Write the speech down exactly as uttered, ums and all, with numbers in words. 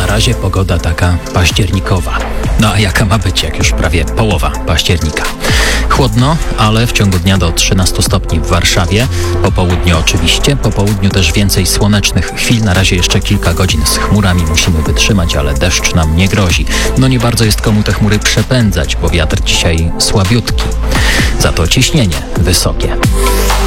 razie pogoda taka październikowa. No a jaka ma być, jak już prawie połowa października? Chłodno, ale w ciągu dnia do trzynastu stopni w Warszawie. Po południu oczywiście, po południu też więcej słonecznych chwil. Na razie jeszcze kilka godzin z chmurami musimy wytrzymać, ale deszcz nam nie grozi. No nie bardzo jest komu te chmury przepędzać, bo wiatr dzisiaj słabiutki. Za to ciśnienie wysokie.